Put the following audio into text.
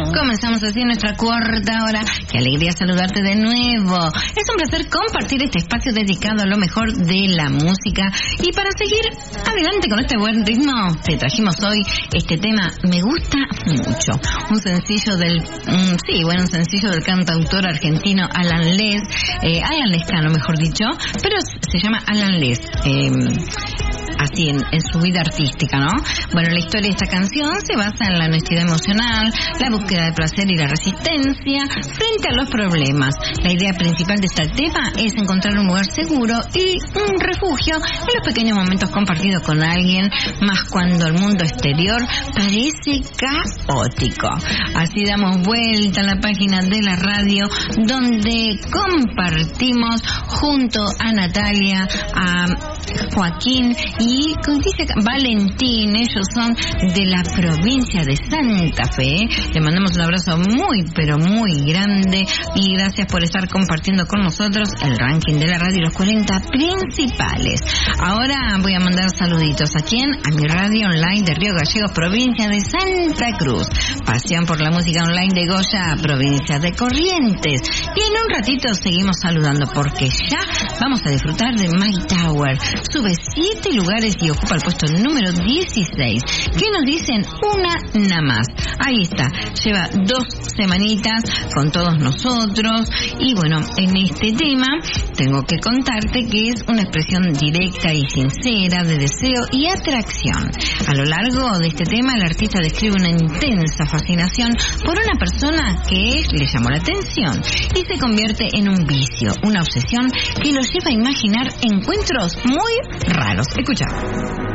Comenzamos así nuestra cuarta hora. Qué alegría saludarte de nuevo. Es un placer compartir este espacio dedicado a lo mejor de la música. Y para seguir adelante con este buen ritmo, te trajimos hoy este tema Me Gusta Mucho. Un sencillo del cantautor argentino Alan Lescano, mejor dicho, pero se llama Alan Les. Así en su vida artística, ¿no? Bueno, la historia de esta canción se basa en la honestidad emocional, la búsqueda de placer y la resistencia frente a los problemas. La idea principal de este tema es encontrar un lugar seguro y un refugio en los pequeños momentos compartidos con alguien, más cuando el mundo exterior parece caótico. Así damos vuelta a la página de la radio donde compartimos junto a Natalia, a Joaquín y dice Valentín. Ellos son de la provincia de Santa Fe. Le mandamos un abrazo muy pero muy grande y gracias por estar compartiendo con nosotros el ranking de la radio y los 40 principales. Ahora voy a mandar saluditos. ¿A quién? A mi radio online de Río Gallegos, provincia de Santa Cruz. Pasión por la música online de Goya, provincia de Corrientes. Y en un ratito seguimos saludando porque ya vamos a disfrutar de My Tower. Sube 7 lugares y ocupa el puesto número 16. ¿Qué nos dicen? Una nada más. Ahí está. Lleva 2 semanitas con todos nosotros. Y bueno, en este tema tengo que contarte que es una expresión directa y sincera de deseo y atracción. A lo largo de este tema, el artista describe una intensa fascinación por una persona que le llamó la atención y se convierte en un vicio, una obsesión que lo lleva a imaginar encuentros muy raros. Escucha.